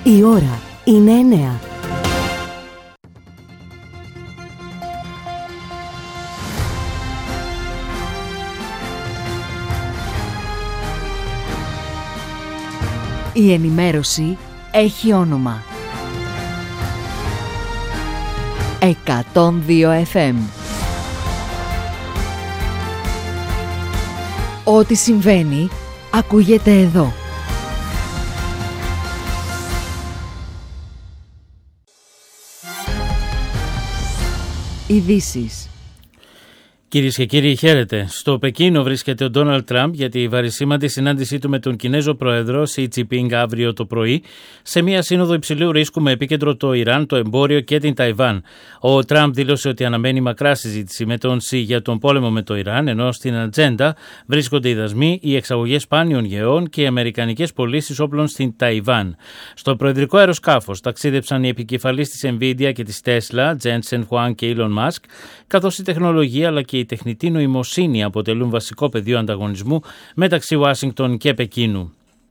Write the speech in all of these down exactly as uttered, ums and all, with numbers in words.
Η ώρα είναι εννέα. Η ενημέρωση έχει όνομα. εκατόν δύο εφ εμ. Ό,τι συμβαίνει, ακούγεται εδώ. Ειδήσεις. Κυρίες και κύριοι, χαίρετε. Στο Πεκίνο βρίσκεται ο Ντόναλντ Τραμπ για τη βαρισίμαντη συνάντησή του με τον Κινέζο Πρόεδρο Σι Τζινπίνγκ αύριο το πρωί, σε μια σύνοδο υψηλού ρίσκου με επίκεντρο το Ιράν, το εμπόριο και την Ταϊβάν. Ο Τραμπ δήλωσε ότι αναμένει μακρά συζήτηση με τον Σι για τον πόλεμο με το Ιράν, ενώ στην ατζέντα βρίσκονται οι δασμοί, οι εξαγωγές σπάνιων γεών και οι αμερικανικές πωλήσεις όπλων στην Ταϊβάν. Στο προεδρικό αεροσκάφος ταξίδεψαν οι επικεφαλείς της Nvidia και της Tesla, Jensen Huang και Elon Musk, καθώς η τεχνολογία αλλά και η τεχνητή νοημοσύνη αποτελούν βασικό πεδίο ανταγωνισμού μεταξύ Ουάσιγκτον και Πεκίνου.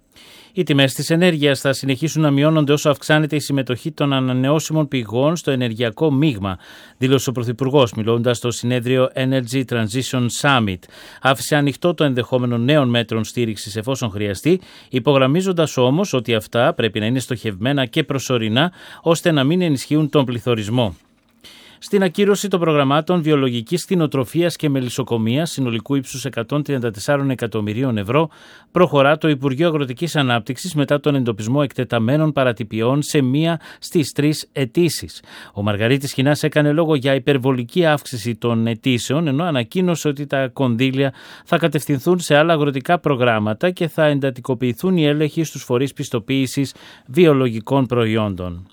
Οι τιμές της ενέργειας θα συνεχίσουν να μειώνονται όσο αυξάνεται η συμμετοχή των ανανεώσιμων πηγών στο ενεργειακό μείγμα, δήλωσε ο Πρωθυπουργός μιλώντας στο συνέδριο Energy Transition Summit. Άφησε ανοιχτό το ενδεχόμενο νέων μέτρων στήριξης εφόσον χρειαστεί, υπογραμμίζοντας όμως ότι αυτά πρέπει να είναι στοχευμένα και προσωρινά ώστε να μην ενισχύουν τον πληθωρισμό. Στην ακύρωση των προγραμμάτων βιολογικής κτηνοτροφίας και μελισσοκομείας συνολικού ύψους εκατόν τριάντα τέσσερα εκατομμυρίων ευρώ προχωρά το Υπουργείο Αγροτικής Ανάπτυξης μετά τον εντοπισμό εκτεταμένων παρατυπιών σε μία στις τρεις αιτήσεις. Ο Μαργαρίτης Χινάς έκανε λόγο για υπερβολική αύξηση των αιτήσεων, ενώ ανακοίνωσε ότι τα κονδύλια θα κατευθυνθούν σε άλλα αγροτικά προγράμματα και θα εντατικοποιηθούν οι έλεγχοι στους φορείς πιστοποίησης βιολογικών προϊόντων.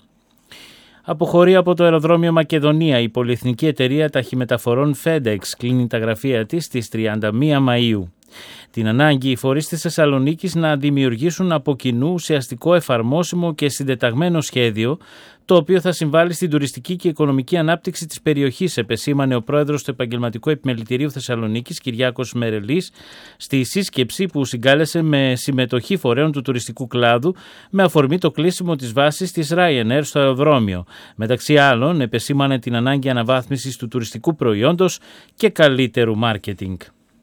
Αποχωρεί από το αεροδρόμιο Μακεδονία. Η πολυεθνική εταιρεία ταχυμεταφορών FedEx κλείνει τα γραφεία της στις τριάντα μία Μαΐου. Την ανάγκη οι φορείς της Θεσσαλονίκης να δημιουργήσουν από κοινού ουσιαστικό, εφαρμόσιμο και συντεταγμένο σχέδιο, το οποίο θα συμβάλλει στην τουριστική και οικονομική ανάπτυξη της περιοχής, επεσήμανε ο πρόεδρος του Επαγγελματικού Επιμελητηρίου Θεσσαλονίκης, Κυριάκος Μερελής, στη σύσκεψη που συγκάλεσε με συμμετοχή φορέων του τουριστικού κλάδου με αφορμή το κλείσιμο της βάσης της Ryanair στο αεροδρόμιο. Μεταξύ άλλων, επεσήμανε την ανάγκη αναβάθμισης του τουριστικού προϊόντος και καλύτερου μάρκετινγκ.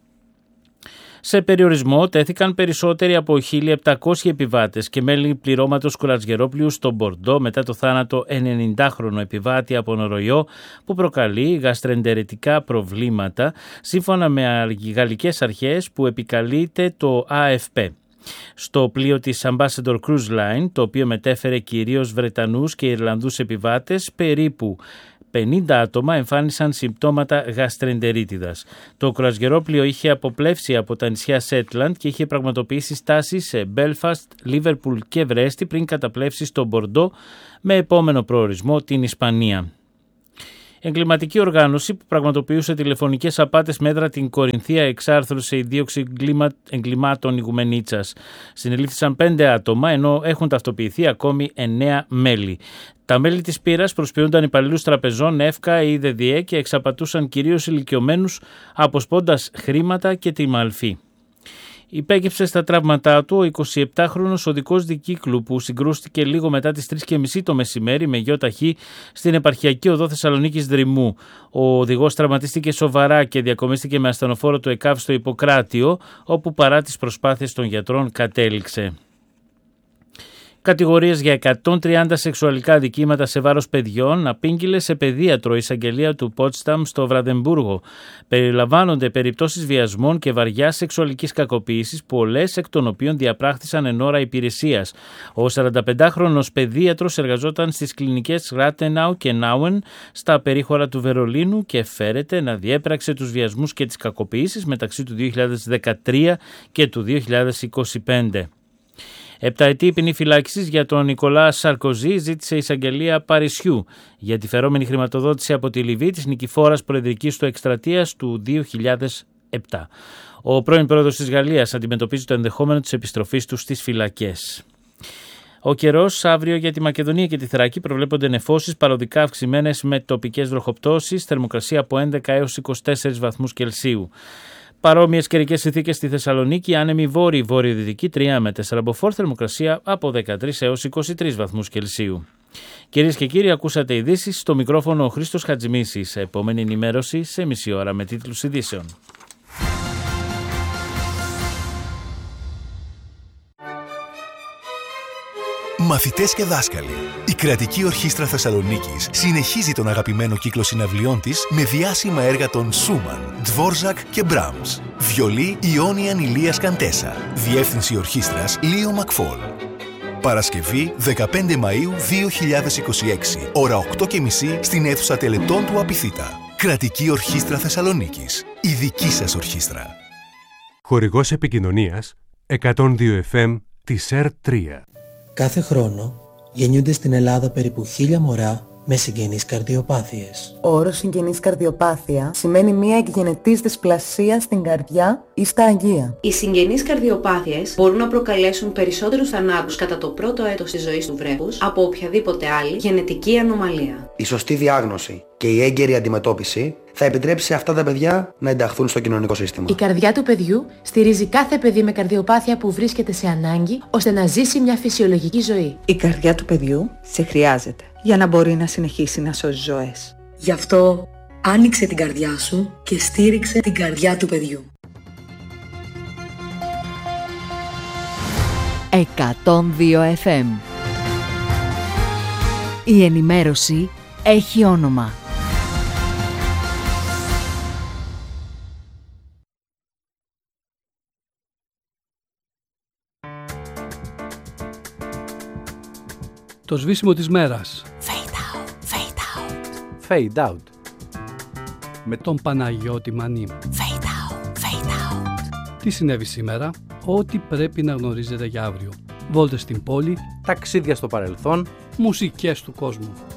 Σε περιορισμό τέθηκαν περισσότεροι από χίλια επτακόσιοι επιβάτες και μέλη πληρώματος κουρασγερόπλοιου στο Μπορντό μετά το θάνατο ενενηντάχρονου επιβάτη από νοροϊό που προκαλεί γαστρεντερετικά προβλήματα, σύμφωνα με γαλλικές αρχές που επικαλείται το Α Εφ Πι. Στο πλοίο της Ambassador Cruise Line, το οποίο μετέφερε κυρίως Βρετανούς και Ιρλανδούς επιβάτες, περίπου πενήντα άτομα εμφάνισαν συμπτώματα γαστρεντερίτιδας. Το κρουαζιερόπλοιο είχε αποπλεύσει από τα νησιά Σέτλαντ και είχε πραγματοποιήσει στάσεις σε Μπέλφαστ, Λίβερπουλ και Βρέστη πριν καταπλέψει στο Μπορντό με επόμενο προορισμό την Ισπανία. Εγκληματική οργάνωση που πραγματοποιούσε τηλεφωνικές απάτες με έδρα την Κορινθία εξάρθρωσε η δίωξη εγκλημάτων Ιγουμενίτσας. Συνελήφθησαν πέντε άτομα ενώ έχουν ταυτοποιηθεί ακόμη εννέα μέλη. Τα μέλη της πύρας προσποιούνταν υπαλλήλους τραπεζών, ΕΦΚΑ ή ΔΔΕ και εξαπατούσαν κυρίως ηλικιωμένους αποσπώντας χρήματα και τη μαλφή. Υπέκυψε στα τραύματά του ο εικοσιεπτάχρονος οδικός δικύκλου που συγκρούστηκε λίγο μετά τις τρεις και μισή το μεσημέρι με γιοταχή στην επαρχιακή οδό Θεσσαλονίκης Δρυμού. Ο οδηγός τραυματίστηκε σοβαρά και διακομίστηκε με ασθενοφόρο το ΕΚΑΒ στο Ιπποκράτιο, όπου παρά τις προσπάθειες των γιατρών κατέληξε. Κατηγορίες για εκατόν τριάντα σεξουαλικά αδικήματα σε βάρος παιδιών απήγγειλε σε παιδίατρο η εισαγγελία του Πότσταμ στο Βραδεμβούργο. Περιλαμβάνονται περιπτώσεις βιασμών και βαριάς σεξουαλικής κακοποίησης, πολλές εκ των οποίων διαπράχθησαν εν ώρα υπηρεσίας. Ο σαρανταπεντάχρονος παιδίατρος εργαζόταν στις κλινικές Ράτενάου και Νάουεν στα περίχωρα του Βερολίνου και φέρεται να διέπραξε τους βιασμούς και τις κακοποίησεις μεταξύ του δύο χιλιάδες δεκατρία και του δύο χιλιάδες είκοσι πέντε. Επταετή ποινή φυλάκισης για τον Νικολά Σαρκοζή ζήτησε η εισαγγελία Παρισιού για τη φερόμενη χρηματοδότηση από τη Λιβύη της νικηφόρας προεδρικής του εκστρατείας του δύο χιλιάδες επτά. Ο πρώην πρόεδρος της Γαλλίας αντιμετωπίζει το ενδεχόμενο της επιστροφής του στις φυλακές. Ο καιρός αύριο για τη Μακεδονία και τη Θράκη προβλέπονται νεφώσεις παροδικά αυξημένες με τοπικές βροχοπτώσεις, θερμοκρασία από έντεκα έως είκοσι τέσσερις βαθμούς Κελσίου. Παρόμοιες καιρικές συνθήκες στη Θεσσαλονίκη, άνεμη βόρειο-βορειοδυτική τρία με τέσσερα μποφόρ, θερμοκρασία από δεκατρείς έως είκοσι τρεις βαθμούς Κελσίου. Κυρίες και κύριοι, ακούσατε ειδήσεις, στο μικρόφωνο ο Χρήστος Χατζημίσης. Επόμενη ενημέρωση σε μισή ώρα με τίτλους ειδήσεων. Μαθητές και δάσκαλοι, η Κρατική Ορχήστρα Θεσσαλονίκης συνεχίζει τον αγαπημένο κύκλο συναυλιών της με διάσημα έργα των Σούμαν, Ντβόρζακ και Μπράμς. Βιολί Ιόνιαν Ηλίας Καντέσα. Διεύθυνση ορχήστρας Λίο Μακφόλ. Παρασκευή δεκαπέντε Μαΐου δύο χιλιάδες είκοσι έξι, ώρα οκτώ και μισή στην αίθουσα τελετών του Απιθύτα. Κρατική Ορχήστρα Θεσσαλονίκης. Η δική σας ορχήστρα. Χορηγός επικοινωνίας εκατόν δύο εφ εμ της ΕΡ τρία. Κάθε χρόνο γεννιούνται στην Ελλάδα περίπου χίλια μωρά με συγγενείς καρδιοπάθειες. Ο όρος συγγενής καρδιοπάθεια σημαίνει μια εκγενετής δυσπλασία στην καρδιά ή στα αγεία. Οι συγγενείς καρδιοπάθειες μπορούν να προκαλέσουν περισσότερους θανάτους κατά το πρώτο έτος της ζωής του βρέφους από οποιαδήποτε άλλη γενετική ανομαλία. Η σωστή διάγνωση και η έγκαιρη αντιμετώπιση θα επιτρέψει σε αυτά τα παιδιά να ενταχθούν στο κοινωνικό σύστημα. Η καρδιά του παιδιού στηρίζει κάθε παιδί με καρδιοπάθεια που βρίσκεται σε ανάγκη ώστε να ζήσει μια φυσιολογική ζωή. Η καρδιά του παιδιού σε χρειάζεται για να μπορεί να συνεχίσει να σώζει ζωές. Γι' αυτό άνοιξε την καρδιά σου και στήριξε την καρδιά του παιδιού. εκατόν δύο εφ εμ. Η ενημέρωση έχει όνομα. Το σβήσιμο της μέρας. Fade out, fade out. Fade out. Με τον Παναγιώτη Μανή. Fade out, fade out. Τι συνέβη σήμερα? Ό,τι πρέπει να γνωρίζετε για αύριο. Βόλτες στην πόλη. Ταξίδια στο παρελθόν. Μουσικές του κόσμου.